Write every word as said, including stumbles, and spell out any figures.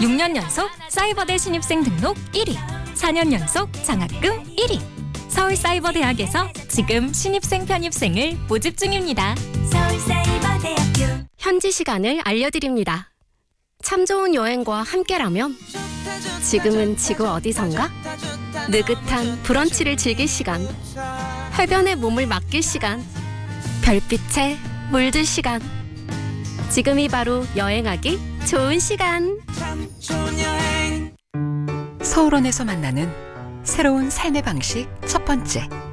육 년 연속 사이버대 신입생 등록 일 위, 사 년 연속 장학금 일 위. 서울사이버대학에서 지금 신입생 편입생을 모집 중입니다. 서울사이버대학교. 현지 시간을 알려드립니다. 참 좋은 여행과 함께라면 지금은 지구 어디선가? 느긋한 브런치를 즐길 시간, 해변에 몸을 맡길 시간, 별빛에 물들 시간. 지금이 바로 여행하기 좋은 시간. 서울원에서 만나는 새로운 삶의 방식 첫 번째.